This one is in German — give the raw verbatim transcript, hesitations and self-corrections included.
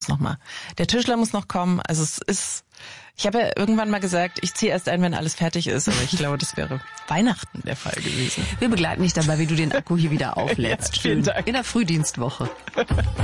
noch mal. Der Tischler muss noch kommen. Also es ist, ich habe ja irgendwann mal gesagt, ich ziehe erst ein, wenn alles fertig ist. Aber ich glaube, das wäre Weihnachten der Fall gewesen. Wir begleiten dich dabei, wie du den Akku hier wieder auflädst. Ja, vielen Dank. In der Frühdienstwoche.